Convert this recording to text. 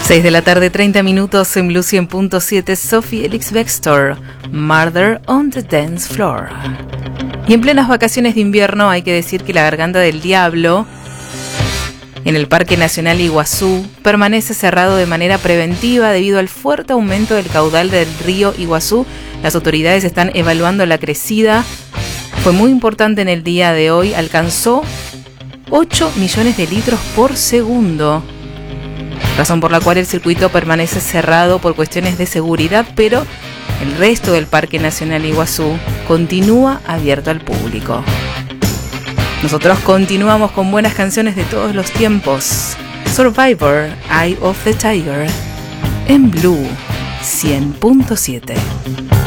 6 de la tarde, 30 minutos en Blue 100.7, Sophie Ellis-Bextor, Murder on the Dance Floor. Y en plenas vacaciones de invierno hay que decir que la Garganta del Diablo, en el Parque Nacional Iguazú, permanece cerrado de manera preventiva debido al fuerte aumento del caudal del río Iguazú. Las autoridades están evaluando la crecida. Fue muy importante en el día de hoy, alcanzó 8 millones de litros por segundo. Razón por la cual el circuito permanece cerrado por cuestiones de seguridad, pero el resto del Parque Nacional Iguazú continúa abierto al público. Nosotros continuamos con buenas canciones de todos los tiempos. Survivor, Eye of the Tiger, en Blue 100.7.